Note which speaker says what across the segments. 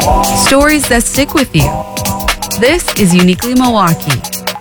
Speaker 1: Stories that stick with you. This is Uniquely Milwaukee.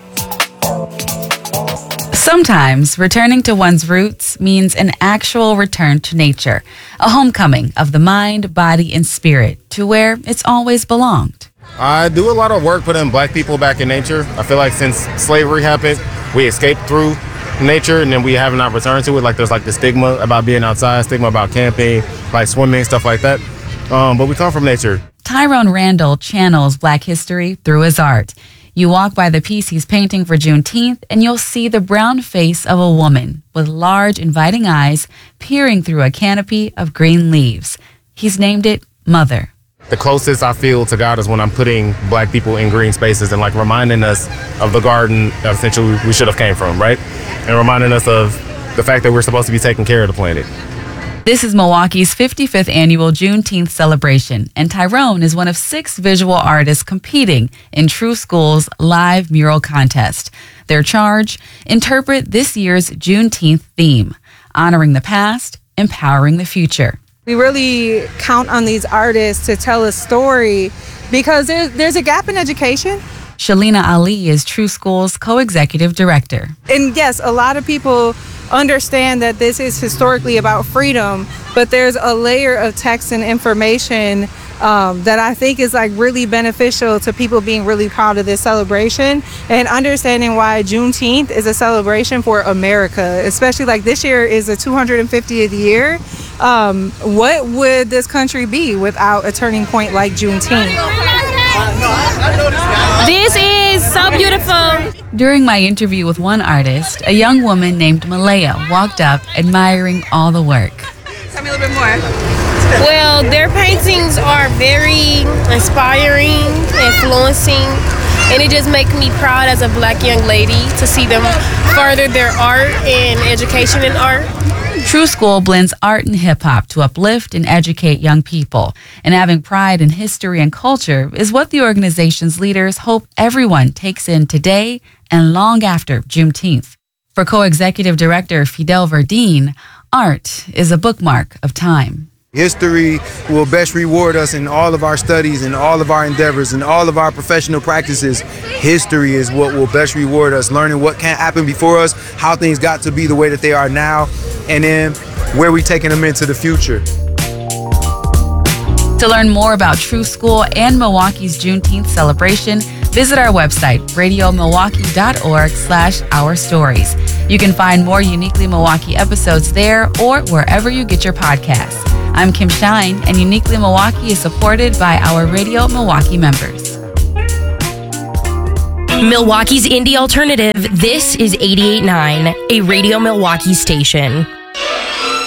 Speaker 1: Sometimes returning to one's roots means an actual return to nature, a homecoming of the mind, body, and spirit to where it's always belonged.
Speaker 2: I do a lot of work putting Black people back in nature. I feel like since slavery happened, we escaped through nature and then we have not returned to it. Like there's like the stigma about being outside, stigma about camping, like swimming, stuff like that. But we come from nature.
Speaker 1: Tyrone Randall channels Black history through his art. You walk by the piece he's painting for Juneteenth, and you'll see the brown face of a woman with large, inviting eyes peering through a canopy of green leaves. He's named it Mother.
Speaker 2: The closest I feel to God is when I'm putting Black people in green spaces and like reminding us of the garden that essentially we should have came from, right? And reminding us of the fact that we're supposed to be taking care of the planet.
Speaker 1: This is Milwaukee's 55th annual Juneteenth celebration, and Tyrone is one of 6 visual artists competing in True School's live mural contest. Their charge, interpret this year's Juneteenth theme, honoring the past, empowering the future.
Speaker 3: We really count on these artists to tell a story because there's a gap in education.
Speaker 1: Shalina Ali is True School's co-executive director.
Speaker 3: And yes, a lot of people understand that this is historically about freedom, but there's a layer of text and information that I think is like really beneficial to people being really proud of this celebration and understanding why Juneteenth is a celebration for America, especially like this year is the 250th year. What would this country be without a turning point like Juneteenth?
Speaker 4: This is so beautiful.
Speaker 1: During my interview with one artist, a young woman named Malaya walked up admiring all the work.
Speaker 3: Tell me a little bit more.
Speaker 4: Well, their paintings are very inspiring, influencing, and it just makes me proud as a Black young lady to see them further their art and education in art.
Speaker 1: True School blends art and hip-hop to uplift and educate young people. And having pride in history and culture is what the organization's leaders hope everyone takes in today and long after Juneteenth. For co-executive director Fidel Verdine, art is a bookmark of time.
Speaker 5: History will best reward us in all of our studies and all of our endeavors and all of our professional practices. History is what will best reward us, learning what can happen before us, how things got to be the way that they are now, and then where we're taking them into the future.
Speaker 1: To learn more about True School and Milwaukee's Juneteenth celebration, visit our website, radiomilwaukee.org/ourstories. You can find more Uniquely Milwaukee episodes there or wherever you get your podcasts. I'm Kim Shine, and Uniquely Milwaukee is supported by our Radio Milwaukee members.
Speaker 6: Milwaukee's indie alternative, this is 88.9, a Radio Milwaukee station.